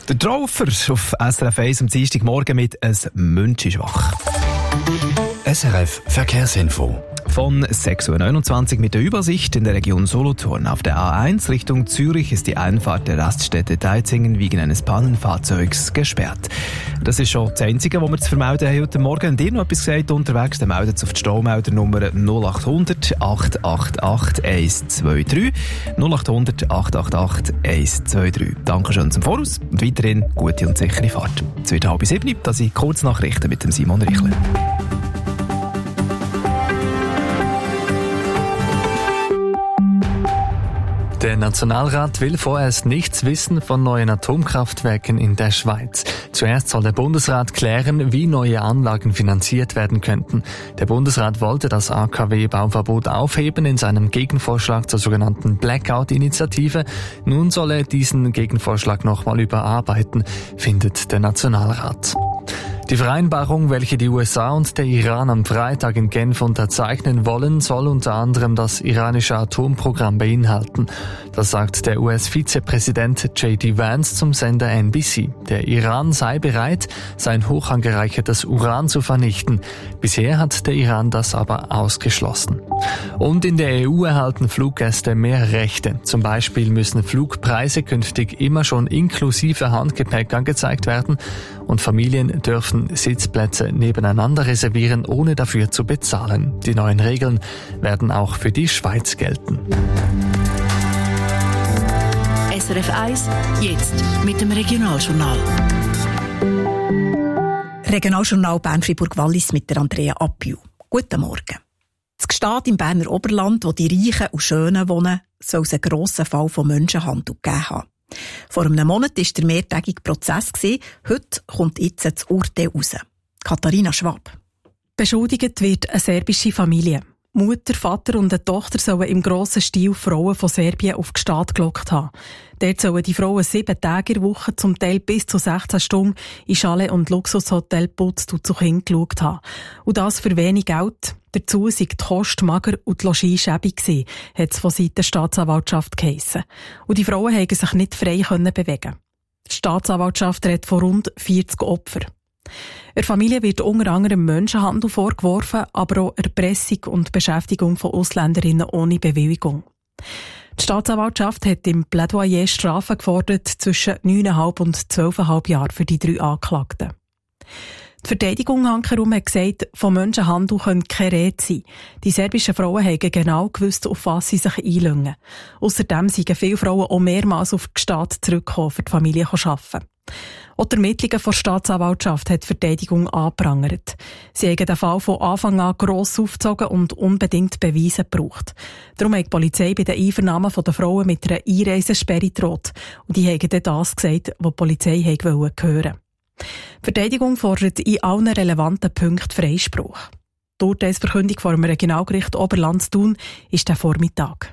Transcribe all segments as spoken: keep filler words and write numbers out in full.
Der Traufer auf S R F eins am Dienstagmorgen mit «Es Münchischwach». S R F Verkehrsinfo. Von sechs Uhr neunundzwanzig mit der Übersicht in der Region Solothurn. Auf der A eins Richtung Zürich ist die Einfahrt der Raststätte Deizingen wegen eines Pannenfahrzeugs gesperrt. Das ist schon das Einzige, was wir zu vermelden haben heute Morgen. Wenn ihr noch etwas gesagt unterwegs, dann meldet es auf die Staumeldernummer null acht hundert acht acht acht eins zwei drei. null acht hundert acht acht acht eins zwei drei. Dankeschön zum Voraus und weiterhin gute und sichere Fahrt. Es wird halb sieben, das sind Kurznachrichten mit dem Simon Richler. Der Nationalrat will vorerst nichts wissen von neuen Atomkraftwerken in der Schweiz. Zuerst soll der Bundesrat klären, wie neue Anlagen finanziert werden könnten. Der Bundesrat wollte das A K W-Bauverbot aufheben in seinem Gegenvorschlag zur sogenannten Blackout-Initiative. Nun soll er diesen Gegenvorschlag nochmal überarbeiten, findet der Nationalrat. Die Vereinbarung, welche die U S A und der Iran am Freitag in Genf unterzeichnen wollen, soll unter anderem das iranische Atomprogramm beinhalten. Das sagt der U S-Vizepräsident J D Vance zum Sender N B C. Der Iran sei bereit, sein hoch angereichertes Uran zu vernichten. Bisher hat der Iran das aber ausgeschlossen. Und in der E U erhalten Fluggäste mehr Rechte. Zum Beispiel müssen Flugpreise künftig immer schon inklusive Handgepäck angezeigt werden und Familien dürfen Sitzplätze nebeneinander reservieren, ohne dafür zu bezahlen. Die neuen Regeln werden auch für die Schweiz gelten. S R F eins, jetzt mit dem Regionaljournal. Regionaljournal Bern-Fribourg-Wallis mit der Andrea Appiu. Guten Morgen. Das Gstaad im Berner Oberland, wo die Reichen und Schönen wohnen, soll es einen grossen Fall von Menschenhandel gegeben haben. Vor einem Monat war der mehrtägige Prozess. Heute kommt jetzt das Urteil raus. Katharina Schwab. Beschuldigt wird eine serbische Familie. Mutter, Vater und eine Tochter sollen im grossen Stil Frauen von Serbien auf Gstaad gelockt haben. Dort sollen die Frauen sieben Tage in der Woche, zum Teil bis zu sechzehn Stunden, in Chalet und Luxushotel putzt und zu Kindern geschaut haben. Und das für wenig Geld. Dazu sei die Kost mager und die Logis schäbig gewesen, hat es von Seiten der Staatsanwaltschaft geheissen. Und die Frauen konnten sich nicht frei bewegen. Die Staatsanwaltschaft redet von rund vierzig Opfern. Der Familie wird unter anderem Menschenhandel vorgeworfen, aber auch Erpressung und Beschäftigung von Ausländerinnen ohne Bewilligung. Die Staatsanwaltschaft hat im Plädoyer Strafen gefordert zwischen neun Komma fünf und zwölf Komma fünf Jahren für die drei Anklagten. Die Verteidigung hankerum hat gesagt, von Menschenhandel könne keine Rede sein. Die serbischen Frauen haben genau gewusst, auf was sie sich einlösen. Ausserdem sind viele Frauen auch mehrmals auf die Gstaad zurückgekommen, für die Familie zu arbeiten. Auch die Ermittlungen der Staatsanwaltschaft hat die Verteidigung angeprangert. Sie haben den Fall von Anfang an gross aufgezogen und unbedingt Beweise gebraucht. Darum hat die Polizei bei den Einvernahmen der Frauen mit einer Einreisesperre gedroht. Und die haben dann das gesagt, was die Polizei hören wollte. Die Verteidigung fordert in allen relevanten Punkten Freispruch. Die Urteilsverkündung vor dem Regionalgericht Oberland Thun ist der Vormittag.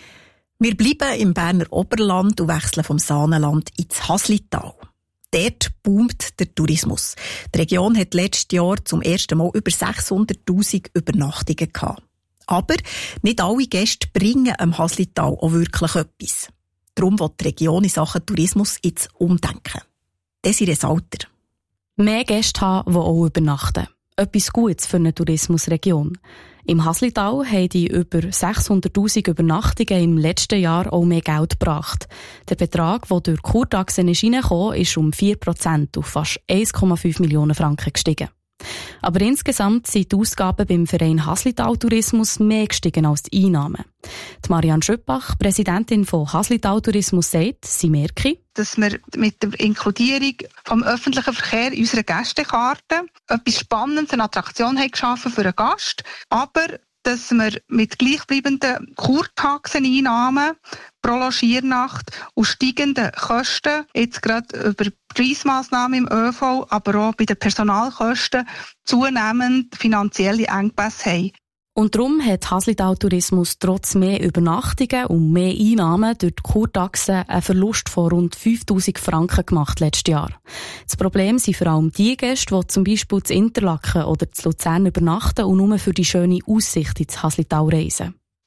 Wir bleiben im Berner Oberland und wechseln vom Saanenland ins Haslital. Dort boomt der Tourismus. Die Region hat letztes Jahr zum ersten Mal über sechshunderttausend Übernachtungen gehabt. Aber nicht alle Gäste bringen am Haslital auch wirklich etwas. Darum will die Region in Sachen Tourismus jetzt umdenken. Desiree Salter. Mehr Gäste haben, die auch übernachten. Etwas Gutes für eine Tourismusregion. Im Haslital haben die über sechshunderttausend Übernachtungen im letzten Jahr auch mehr Geld gebracht. Der Betrag, der durch Kurtaxen ist reingekommen, ist um vier Prozent auf fast eins Komma fünf Millionen Franken gestiegen. Aber insgesamt sind die Ausgaben beim Verein Haslital Tourismus mehr gestiegen als die Einnahmen. Die Marianne Schöppach, Präsidentin von Haslital Tourismus, sagt, sie merke, dass wir mit der Inkludierung vom öffentlichen Verkehr in unserer Gästekarte etwas Spannendes, eine Attraktion haben geschaffen für einen Gast, aber dass wir mit gleichbleibenden Kurtaxeneinnahmen pro Logiernacht und steigenden Kosten, jetzt gerade über Preismaßnahmen im ÖV, aber auch bei den Personalkosten, zunehmend finanzielle Engpässe haben. Und darum hat Haslital Tourismus trotz mehr Übernachtungen und mehr Einnahmen durch die Kurtaxe einen Verlust von rund fünftausend Franken gemacht letztes Jahr. Das Problem sind vor allem die Gäste, die zum Beispiel zu Interlaken oder zu Luzern übernachten und nur für die schöne Aussicht ins Haslital reisen.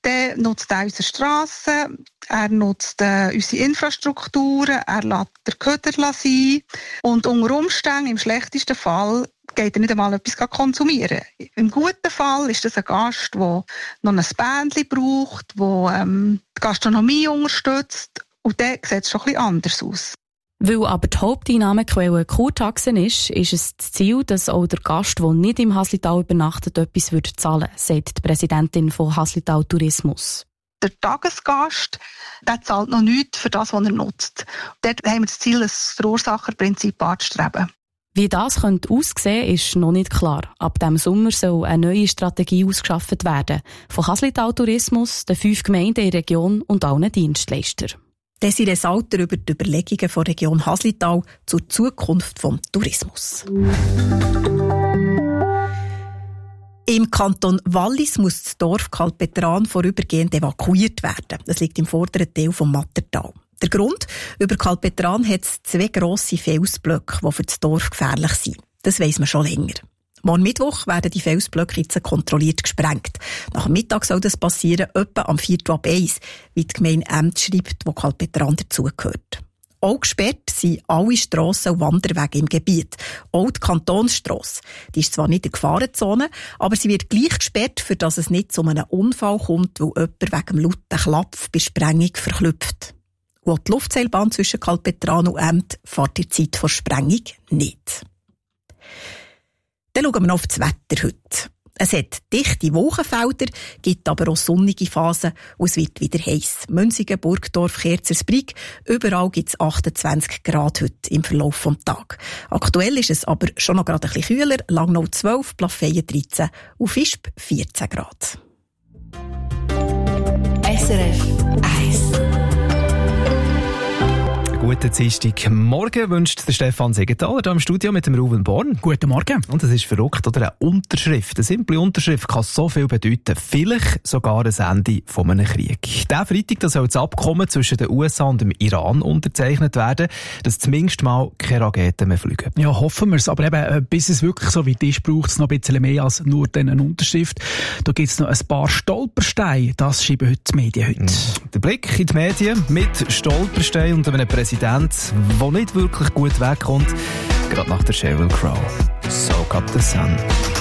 dann nutzt er unsere Strassen, er nutzt äh, unsere Infrastrukturen, er lässt den Köder sein und unter Umständen, im schlechtesten Fall, geht er nicht einmal etwas konsumieren. Im guten Fall ist das ein Gast, der noch ein Bändchen braucht, der ähm, die Gastronomie unterstützt und dann sieht es schon ein bisschen anders aus. Weil aber die Haupteinnahmequelle Kurtaxen ist, ist es das Ziel, dass auch der Gast, der nicht im Haslital übernachtet, etwas zahlen würde, sagt die Präsidentin von Haslital Tourismus. Der Tagesgast, der zahlt noch nichts für das, was er nutzt. Dort haben wir das Ziel, das Verursacherprinzip anzustreben. Wie das könnte aussehen, ist noch nicht klar. Ab diesem Sommer soll eine neue Strategie ausgeschafft werden. Von Haslital Tourismus, den fünf Gemeinden in der Region und allen Dienstleistern. Desiree Salter über die Überlegungen der Region Haslital zur Zukunft des Tourismus. Im Kanton Wallis muss das Dorf Kalpetran vorübergehend evakuiert werden. Das liegt im vorderen Teil vom Mattertal. Der Grund? Über Kalpetran hat es zwei grosse Felsblöcke, die für das Dorf gefährlich sind. Das weiss man schon länger. Morgen Mittwoch werden die Felsblöcke jetzt kontrolliert gesprengt. Nach dem Mittag soll das passieren, etwa am Viertel ab eins, wie die Gemeinde Emt schreibt, wo Kalpetran dazugehört. Auch gesperrt sind alle Strassen und Wanderwege im Gebiet. Auch die Kantonsstrasse. Die ist zwar nicht in der Gefahrenzone, aber sie wird gleich gesperrt, für dass es nicht zu einem Unfall kommt, weil jemand wegen dem lauten Klapf bei Sprengung verklüpft. Und die Luftseilbahn zwischen Kalpetran und Emt fährt in der Zeit vor Sprengung nicht. Dann schauen wir noch auf das Wetter heute. Es hat dichte Wolkenfelder, gibt aber auch sonnige Phasen und es wird wieder heiß. Münzigen, Burgdorf, Kerzersbrig, überall gibt es achtundzwanzig Grad heute im Verlauf des Tages. Aktuell ist es aber schon noch gerade ein bisschen kühler, Langnau zwölf, Plafeyen dreizehn und Visp vierzehn Grad. S R F eins. Guten Dienstag. Morgen wünscht der Stefan Segenthaler hier im Studio mit dem Ruben Born. Guten Morgen. Und es ist verrückt, oder? Eine Unterschrift, eine simple Unterschrift kann so viel bedeuten. Vielleicht sogar ein Ende von einem Krieg. Diesen Freitag da soll das Abkommen zwischen den U S A und dem Iran unterzeichnet werden, dass zumindest mal keine Raketen mehr fliegen. Ja, hoffen wir es. Aber eben, bis es wirklich so weit ist, braucht es noch ein bisschen mehr als nur eine Unterschrift. Da gibt es noch ein paar Stolpersteine. Das schreiben heute die Medien heute. Der Blick in die Medien mit Stolpersteinen und einem Präsidenten, der nicht wirklich gut wegkommt, gerade nach der Sheryl Crow. Soak up the sun.